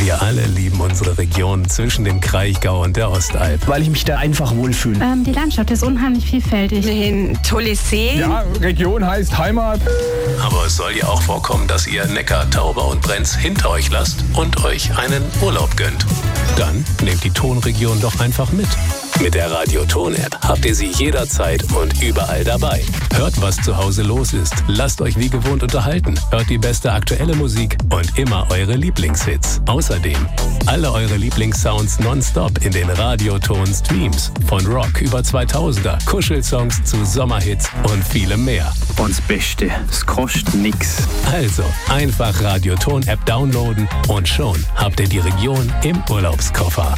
Wir alle lieben unsere Region zwischen dem Kraichgau und der Ostalb. Weil ich mich da einfach wohlfühle. Die Landschaft ist unheimlich vielfältig. Ein tolles See. Ja, Region heißt Heimat. Aber es soll ja auch vorkommen, dass ihr Neckar, Tauber und Brenz hinter euch lasst und euch einen Urlaub gönnt. Dann nehmt die Tonregion doch einfach mit. Mit der Radio-Ton-App habt ihr sie jederzeit und überall dabei. Hört, was zu Hause los ist. Lasst euch wie gewohnt unterhalten. Hört die beste aktuelle Musik und immer eure Lieblingshits. Außerdem alle eure Lieblingssounds nonstop in den Radio-Ton-Streams. Von Rock über 2000er, Kuschelsongs zu Sommerhits und vielem mehr. Und das Beste, es kostet nix. Also einfach Radio-Ton-App downloaden und schon habt ihr die Region im Urlaubskoffer.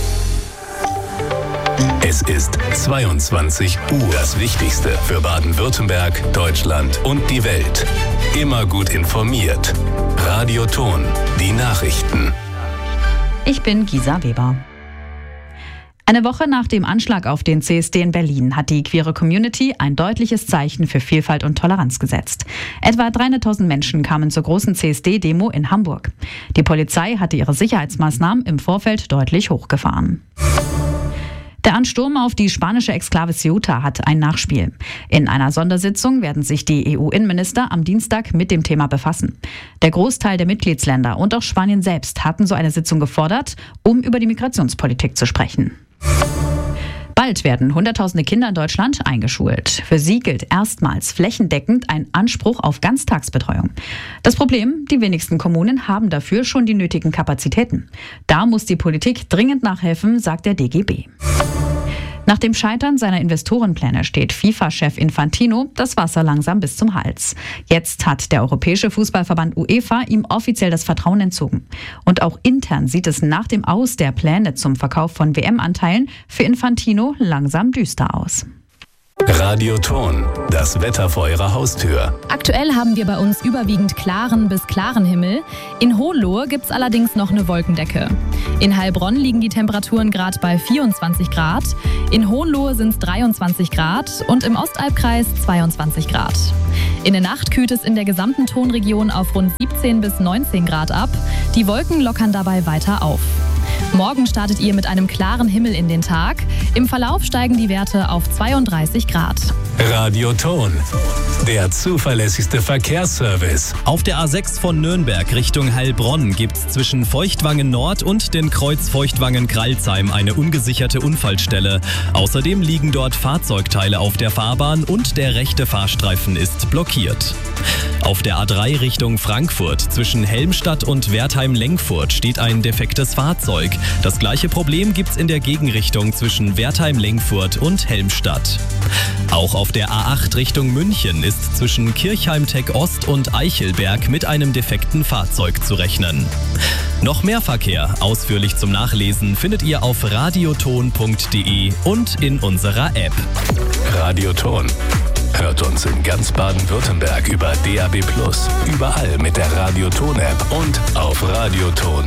Es ist 22 Uhr. Das Wichtigste für Baden-Württemberg, Deutschland und die Welt. Immer gut informiert. Radio Ton, die Nachrichten. Ich bin Gisa Weber. Eine Woche nach dem Anschlag auf den CSD in Berlin hat die queere Community ein deutliches Zeichen für Vielfalt und Toleranz gesetzt. Etwa 300.000 Menschen kamen zur großen CSD-Demo in Hamburg. Die Polizei hatte ihre Sicherheitsmaßnahmen im Vorfeld deutlich hochgefahren. Der Ansturm auf die spanische Exklave Ceuta hat ein Nachspiel. In einer Sondersitzung werden sich die EU-Innenminister am Dienstag mit dem Thema befassen. Der Großteil der Mitgliedsländer und auch Spanien selbst hatten so eine Sitzung gefordert, um über die Migrationspolitik zu sprechen. Bald werden Hunderttausende Kinder in Deutschland eingeschult. Für sie gilt erstmals flächendeckend ein Anspruch auf Ganztagsbetreuung. Das Problem, die wenigsten Kommunen haben dafür schon die nötigen Kapazitäten. Da muss die Politik dringend nachhelfen, sagt der DGB. Nach dem Scheitern seiner Investorenpläne steht FIFA-Chef Infantino das Wasser langsam bis zum Hals. Jetzt hat der Europäische Fußballverband UEFA ihm offiziell das Vertrauen entzogen. Und auch intern sieht es nach dem Aus der Pläne zum Verkauf von WM-Anteilen für Infantino langsam düster aus. Radio Ton, das Wetter vor eurer Haustür. Aktuell haben wir bei uns überwiegend klaren bis klaren Himmel. In Hohenlohe gibt's allerdings noch eine Wolkendecke. In Heilbronn liegen die Temperaturen gerade bei 24 Grad. In Hohenlohe sind es 23 Grad und im Ostalbkreis 22 Grad. In der Nacht kühlt es in der gesamten Tonregion auf rund 17 bis 19 Grad ab. Die Wolken lockern dabei weiter auf. Morgen startet ihr mit einem klaren Himmel in den Tag. Im Verlauf steigen die Werte auf 32 Grad. Radio Ton, der zuverlässigste Verkehrsservice. Auf der A6 von Nürnberg Richtung Heilbronn gibt es zwischen Feuchtwangen Nord und den Kreuz Feuchtwangen-Kralsheim eine ungesicherte Unfallstelle. Außerdem liegen dort Fahrzeugteile auf der Fahrbahn und der rechte Fahrstreifen ist blockiert. Auf der A3 Richtung Frankfurt zwischen Helmstadt und Wertheim-Lenkfurt steht ein defektes Fahrzeug. Das gleiche Problem gibt's in der Gegenrichtung zwischen Wertheim-Lenkfurt und Helmstadt. Auch auf der A8 Richtung München ist zwischen Kirchheim-Teck Ost und Eichelberg mit einem defekten Fahrzeug zu rechnen. Noch mehr Verkehr, ausführlich zum Nachlesen, findet ihr auf radioton.de und in unserer App. Radio Ton. Hört uns in ganz Baden-Württemberg über DAB+, überall mit der Radio Ton App und auf radioton.de.